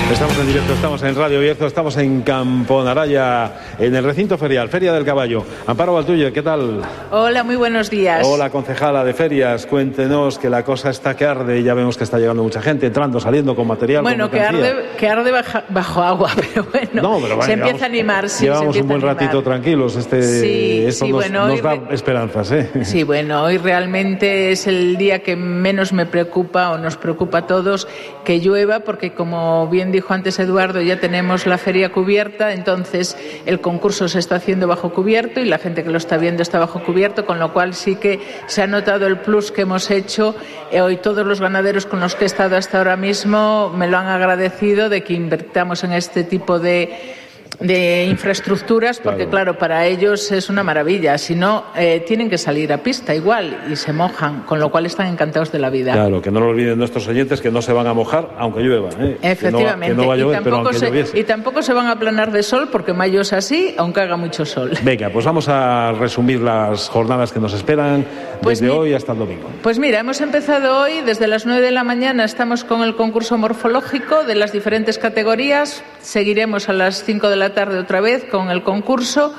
Estamos en directo, estamos en Radio Bierzo, estamos en Campo Naraya, en el recinto ferial, Feria del Caballo. Amparo Valtuller, ¿qué tal? Hola, muy buenos días. Hola, concejala de ferias, cuéntenos que la cosa está que arde, ya vemos que está llegando mucha gente, entrando, saliendo con material. Bueno, que arde bajo agua, pero bueno, se empieza a animar. Sí, llevamos un buen ratito tranquilos, esto nos da esperanzas. Sí, bueno, hoy realmente es el día que menos me preocupa, o nos preocupa a todos, que llueva, porque como bien dijo antes Eduardo, ya tenemos la feria cubierta, entonces el concurso se está haciendo bajo cubierto y la gente que lo está viendo está bajo cubierto, con lo cual sí que se ha notado el plus que hemos hecho. Hoy todos los ganaderos con los que he estado hasta ahora mismo me lo han agradecido, de que invertamos en este tipo de infraestructuras, porque claro, para ellos es una maravilla. Si no, tienen que salir a pista igual y se mojan, con lo cual están encantados de la vida. Claro, que no lo olviden nuestros oyentes, que no se van a mojar aunque llueva. Efectivamente, que no va a llover, pero aunque lloviese. Y tampoco se van a aplanar de sol, porque mayo es así, aunque haga mucho sol. Venga, pues vamos a resumir las jornadas que nos esperan desde hoy hasta el domingo. Pues mira, hemos empezado hoy desde las 9 de la mañana, estamos con el concurso morfológico de las diferentes categorías. Seguiremos a las 5 de la tarde otra vez con el concurso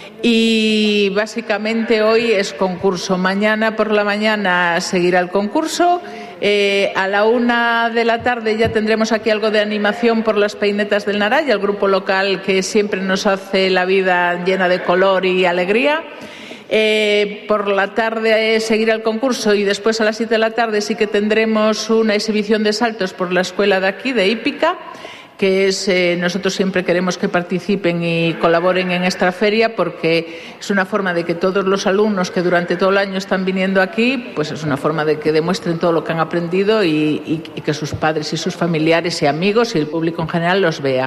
y básicamente hoy es concurso. Mañana por la mañana seguirá el concurso. A la 1 de la tarde ya tendremos aquí algo de animación por las peinetas del Naraya, el grupo local que siempre nos hace la vida llena de color y alegría. Por la tarde seguirá el concurso y después a las 7 de la tarde sí que tendremos una exhibición de saltos por la escuela de aquí, de Hípica, que es, nosotros siempre queremos que participen y colaboren en esta feria, porque es una forma de que todos los alumnos que durante todo el año están viniendo aquí, pues es una forma de que demuestren todo lo que han aprendido y que sus padres y sus familiares y amigos y el público en general los vea.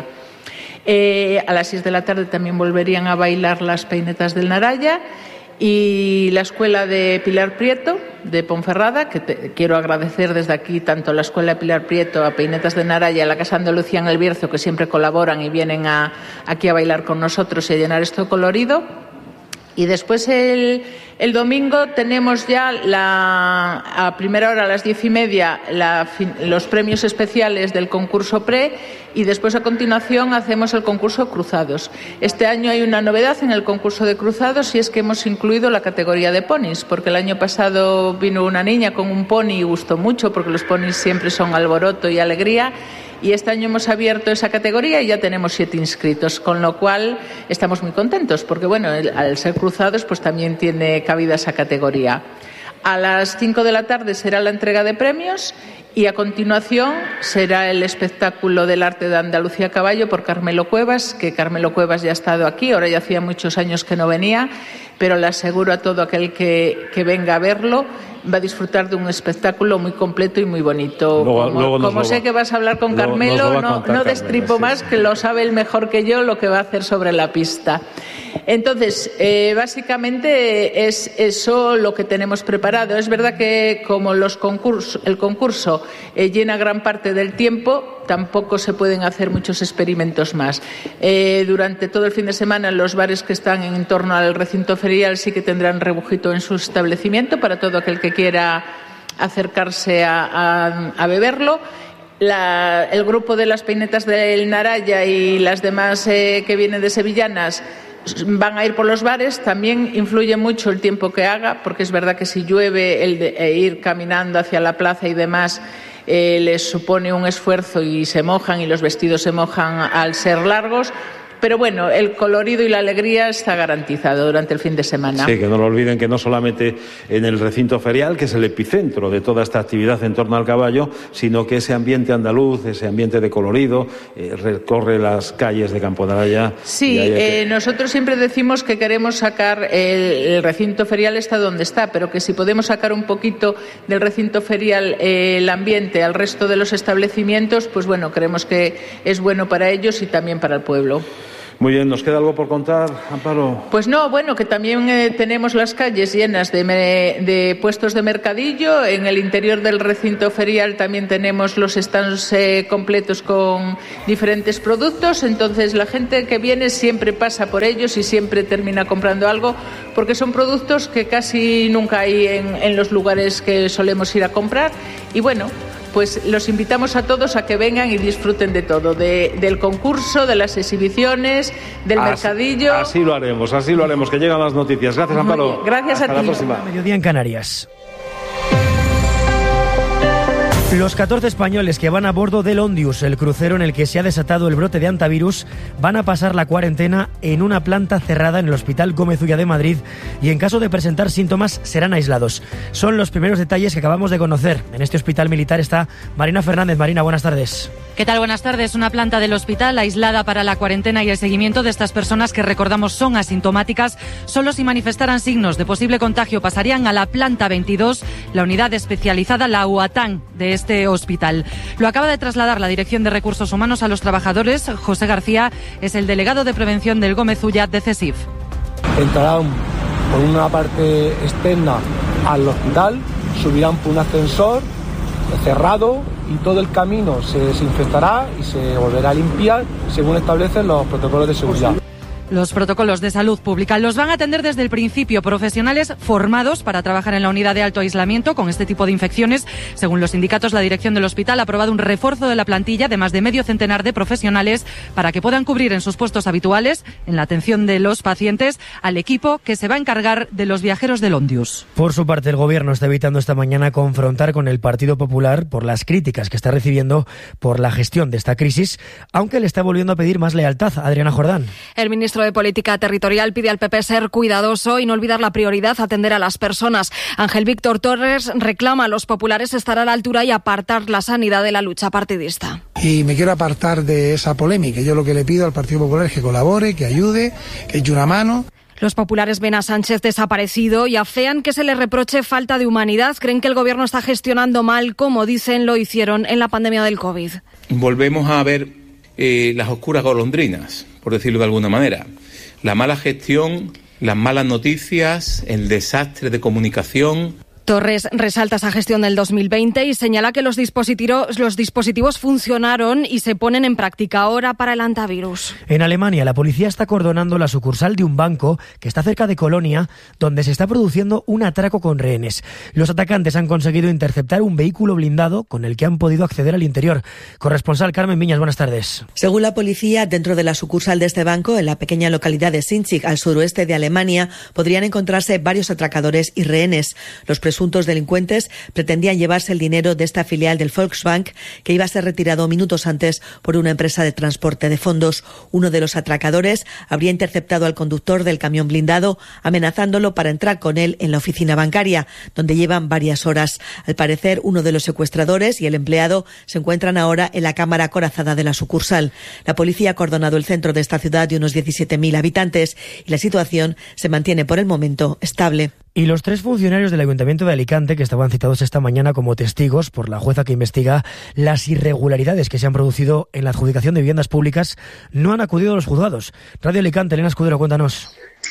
A las 6 de la tarde también volverían a bailar las peinetas del Naraya. Y la escuela de Pilar Prieto, de Ponferrada, que quiero agradecer desde aquí tanto a la escuela de Pilar Prieto, a Peinetas de Naraya, a la Casa Andalucía en el Bierzo, que siempre colaboran y vienen aquí a bailar con nosotros y a llenar esto colorido. Y después el domingo tenemos ya a primera hora, a las 10:30, los premios especiales del concurso pre, y después a continuación hacemos el concurso cruzados. Este año hay una novedad en el concurso de cruzados, y es que hemos incluido la categoría de ponis, porque el año pasado vino una niña con un pony y gustó mucho, porque los ponis siempre son alboroto y alegría. Y este año hemos abierto esa categoría y ya tenemos 7 inscritos, con lo cual estamos muy contentos, porque bueno, al ser cruzados pues también tiene cabida esa categoría. A las 5 de la tarde será la entrega de premios y a continuación será el espectáculo del arte de Andalucía a caballo por Carmelo Cuevas, que Carmelo Cuevas ya ha estado aquí, ahora ya hacía muchos años que no venía, pero le aseguro a todo aquel que venga a verlo, va a disfrutar de un espectáculo muy completo y muy bonito. Como sé que vas a hablar con Carmelo, no destripo más, que lo sabe él mejor que yo lo que va a hacer sobre la pista. Entonces, básicamente es eso lo que tenemos preparado. Es verdad que como el concurso llena gran parte del tiempo, tampoco se pueden hacer muchos experimentos más. Durante todo el fin de semana, los bares que están en torno al recinto ferial sí que tendrán rebujito en su establecimiento para todo aquel que quiera acercarse a beberlo. El grupo de las peinetas del Naraya y las demás que vienen de sevillanas van a ir por los bares. También influye mucho el tiempo que haga, porque es verdad que si llueve, ir caminando hacia la plaza y demás les supone un esfuerzo y se mojan, y los vestidos se mojan al ser largos. Pero bueno, el colorido y la alegría está garantizado durante el fin de semana. Sí, que no lo olviden, que no solamente en el recinto ferial, que es el epicentro de toda esta actividad en torno al caballo, sino que ese ambiente andaluz, ese ambiente de colorido, recorre las calles de Campo Naraya. Sí, nosotros siempre decimos que queremos sacar el recinto ferial está donde está, pero que si podemos sacar un poquito del recinto ferial el ambiente al resto de los establecimientos, pues bueno, creemos que es bueno para ellos y también para el pueblo. Muy bien, ¿nos queda algo por contar, Amparo? Pues no, bueno, que también tenemos las calles llenas de puestos de mercadillo. En el interior del recinto ferial también tenemos los stands completos con diferentes productos. Entonces la gente que viene siempre pasa por ellos y siempre termina comprando algo, porque son productos que casi nunca hay en los lugares que solemos ir a comprar. Y bueno, pues los invitamos a todos a que vengan y disfruten de todo, del concurso, de las exhibiciones, del mercadillo. Así lo haremos, que llegan las noticias. Gracias, Amparo. Gracias a ti. Hasta la próxima. Mediodía en Canarias. Los 14 españoles que van a bordo del Ondius, el crucero en el que se ha desatado el brote de hantavirus, van a pasar la cuarentena en una planta cerrada en el Hospital Gómez Ulla de Madrid y en caso de presentar síntomas serán aislados. Son los primeros detalles que acabamos de conocer. En este hospital militar está Marina Fernández. Marina, buenas tardes. ¿Qué tal? Buenas tardes. Una planta del hospital aislada para la cuarentena y el seguimiento de estas personas que, recordamos, son asintomáticas. Solo si manifestaran signos de posible contagio pasarían a la planta 22, la unidad especializada, la UATAN, de este hospital. Lo acaba de trasladar la Dirección de Recursos Humanos a los trabajadores. José García es el delegado de prevención del Gómez Ulla de CESIF. Entrarán por una parte externa al hospital, subirán por un ascensor cerrado y todo el camino se desinfectará y se volverá a limpiar según establecen los protocolos de seguridad. Los protocolos de salud pública los van a atender desde el principio profesionales formados para trabajar en la unidad de alto aislamiento con este tipo de infecciones. Según los sindicatos, la dirección del hospital ha aprobado un refuerzo de la plantilla de más de medio centenar de profesionales para que puedan cubrir en sus puestos habituales, en la atención de los pacientes, al equipo que se va a encargar de los viajeros del Ondius. Por su parte, el Gobierno está evitando esta mañana confrontar con el Partido Popular por las críticas que está recibiendo por la gestión de esta crisis, aunque le está volviendo a pedir más lealtad. Adriana Jordán. El ministro de Política Territorial pide al PP ser cuidadoso y no olvidar la prioridad, atender a las personas. Ángel Víctor Torres reclama a los populares estar a la altura y apartar la sanidad de la lucha partidista. Y me quiero apartar de esa polémica. Yo lo que le pido al Partido Popular es que colabore, que ayude, que eche una mano. Los populares ven a Sánchez desaparecido y afean que se le reproche falta de humanidad. Creen que el Gobierno está gestionando mal, como dicen lo hicieron en la pandemia del COVID. Volvemos a ver las oscuras golondrinas, por decirlo de alguna manera. La mala gestión, las malas noticias, el desastre de comunicación. Torres resalta esa gestión del 2020 y señala que los dispositivos funcionaron y se ponen en práctica ahora para el hantavirus. En Alemania, la policía está acordonando la sucursal de un banco que está cerca de Colonia, donde se está produciendo un atraco con rehenes. Los atacantes han conseguido interceptar un vehículo blindado con el que han podido acceder al interior. Corresponsal Carmen Viñas, buenas tardes. Según la policía, dentro de la sucursal de este banco, en la pequeña localidad de Sinzig, al suroeste de Alemania, podrían encontrarse varios atracadores y rehenes. Los presuntos delincuentes pretendían llevarse el dinero de esta filial del Volksbank, que iba a ser retirado minutos antes por una empresa de transporte de fondos. Uno de los atracadores habría interceptado al conductor del camión blindado, amenazándolo para entrar con él en la oficina bancaria, donde llevan varias horas. Al parecer, uno de los secuestradores y el empleado se encuentran ahora en la cámara acorazada de la sucursal. La policía ha acordonado el centro de esta ciudad de unos 17.000 habitantes y la situación se mantiene por el momento estable. Y los 3 funcionarios del Ayuntamiento de Alicante, que estaban citados esta mañana como testigos por la jueza que investiga las irregularidades que se han producido en la adjudicación de viviendas públicas, no han acudido a los juzgados. Radio Alicante, Elena Escudero, cuéntanos.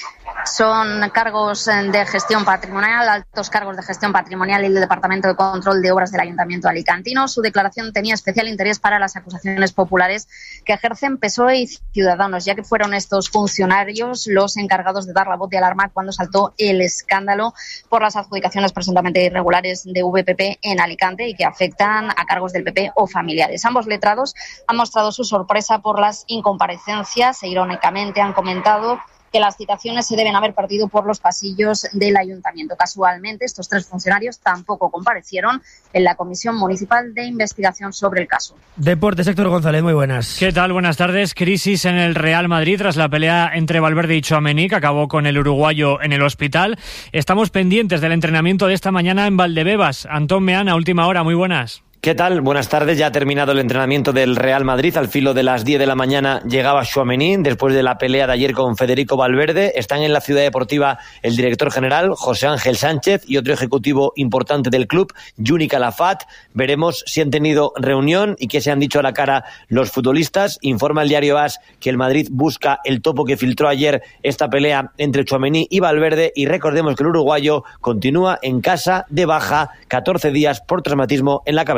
Son cargos de gestión patrimonial, altos cargos de gestión patrimonial y el Departamento de Control de Obras del Ayuntamiento alicantino. Su declaración tenía especial interés para las acusaciones populares que ejercen PSOE y Ciudadanos, ya que fueron estos funcionarios los encargados de dar la voz de alarma cuando saltó el escándalo por las adjudicaciones presuntamente irregulares de VPP en Alicante y que afectan a cargos del PP o familiares. Ambos letrados han mostrado su sorpresa por las incomparecencias e irónicamente han comentado que las citaciones se deben haber partido por los pasillos del ayuntamiento. Casualmente, estos 3 funcionarios tampoco comparecieron en la Comisión Municipal de Investigación sobre el caso. Deportes, Héctor González, muy buenas. ¿Qué tal? Buenas tardes. Crisis en el Real Madrid tras la pelea entre Valverde y Tchouaméni, que acabó con el uruguayo en el hospital. Estamos pendientes del entrenamiento de esta mañana en Valdebebas. Antón Meana, a última hora, muy buenas. ¿Qué tal? Buenas tardes. Ya ha terminado el entrenamiento del Real Madrid. Al filo de las 10 de la mañana llegaba Tchouaméni después de la pelea de ayer con Federico Valverde. Están en la ciudad deportiva el director general, José Ángel Sánchez, y otro ejecutivo importante del club, Juni Calafat. Veremos si han tenido reunión y qué se han dicho a la cara los futbolistas. Informa el diario AS que el Madrid busca el topo que filtró ayer esta pelea entre Tchouaméni y Valverde. Y recordemos que el uruguayo continúa en casa de baja, 14 días por traumatismo en la cabeza.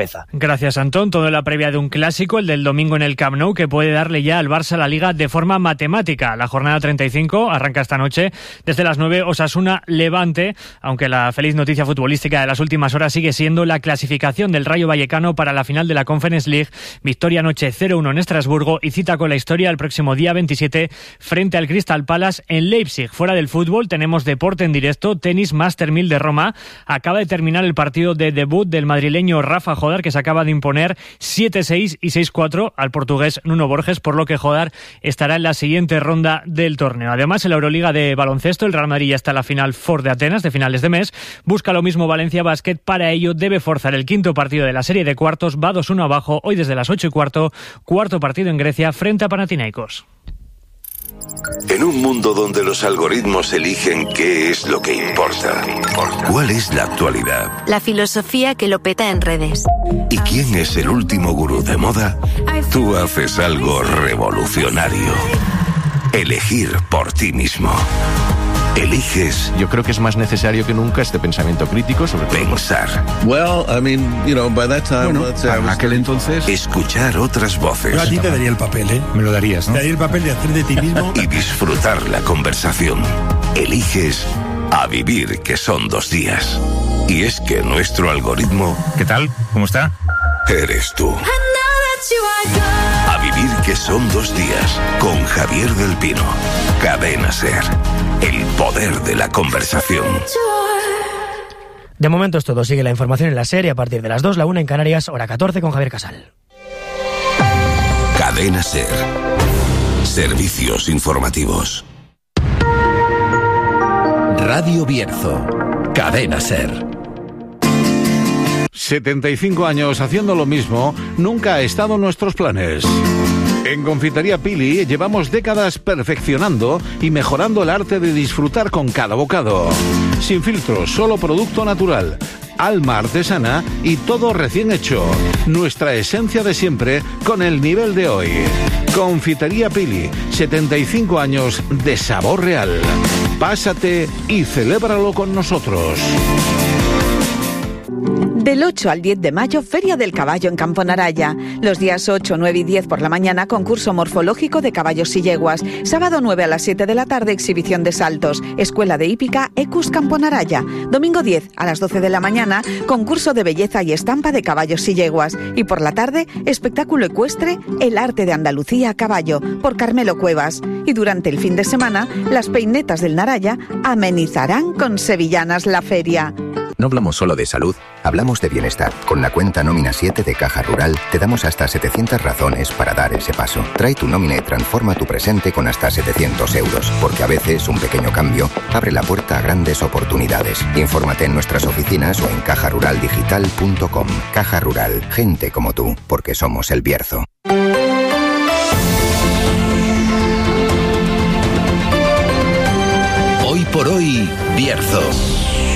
Baeza. Gracias, Antón. Todo en la previa de un clásico, el del domingo en el Camp Nou, que puede darle ya al Barça la Liga de forma matemática. La jornada 35 arranca esta noche desde las 9, Osasuna-Levante, aunque la feliz noticia futbolística de las últimas horas sigue siendo la clasificación del Rayo Vallecano para la final de la Conference League. Victoria anoche 0-1 en Estrasburgo y cita con la historia el próximo día 27 frente al Crystal Palace en Leipzig. Fuera del fútbol tenemos deporte en directo, tenis Master 1000 de Roma. Acaba de terminar el partido de debut del madrileño Rafa Jodar, que se acaba de imponer 7-6 y 6-4 al portugués Nuno Borges, por lo que Jodar estará en la siguiente ronda del torneo. Además, en la Euroliga de baloncesto, el Real Madrid ya está en la final Ford de Atenas de finales de mes. Busca lo mismo Valencia Basket. Para ello debe forzar el quinto partido de la serie de cuartos. Va 2-1 abajo hoy desde las 8:15. Cuarto partido en Grecia frente a Panathinaikos. En un mundo donde los algoritmos eligen qué es lo que importa, ¿cuál es la actualidad? La filosofía que lo peta en redes. ¿Y quién es el último gurú de moda? Tú haces algo revolucionario. Elegir por ti mismo. Eliges. Yo creo que es más necesario que nunca este pensamiento crítico sobre pensar. Bueno, para aquel entonces. Escuchar otras voces. Yo a ti te daría el papel, ¿eh? Me lo darías, ¿no? Te daría el papel de hacer de ti mismo. Y disfrutar la conversación. Eliges a vivir, que son 2 días. Y es que nuestro algoritmo... ¿Qué tal? ¿Cómo está? Eres tú. A vivir, que son 2 días, con Javier del Pino. Cadena SER. El poder de la conversación. De momento es todo. Sigue la información en la SER a partir de las 2, la 1 en Canarias, hora 14 con Javier Casal. Cadena SER. Servicios informativos. Radio Bierzo. Cadena SER. 75 años haciendo lo mismo nunca ha estado en nuestros planes. En Confitería Pili llevamos décadas perfeccionando y mejorando el arte de disfrutar con cada bocado. Sin filtros, solo producto natural, alma artesana y todo recién hecho. Nuestra esencia de siempre con el nivel de hoy. Confitería Pili, 75 años de sabor real. Pásate y celébralo con nosotros. Del 8 al 10 de mayo, Feria del Caballo en Campo Naraya. Los días 8, 9 y 10 por la mañana, concurso morfológico de caballos y yeguas. Sábado 9 a las 7 de la tarde, exhibición de saltos. Escuela de hípica Ecus Campo Naraya. Domingo 10 a las 12 de la mañana, concurso de belleza y estampa de caballos y yeguas. Y por la tarde, espectáculo ecuestre El arte de Andalucía a caballo, por Carmelo Cuevas. Y durante el fin de semana, las peinetas del Naraya amenizarán con sevillanas la feria. No hablamos solo de salud, hablamos de bienestar. Con la cuenta Nómina 7 de Caja Rural te damos hasta 700 razones para dar ese paso. Trae tu nómina y transforma tu presente con hasta 700 euros, porque a veces un pequeño cambio abre la puerta a grandes oportunidades. Infórmate en nuestras oficinas o en cajaruraldigital.com. Caja Rural, gente como tú, porque somos el Bierzo. Hoy por hoy, Bierzo.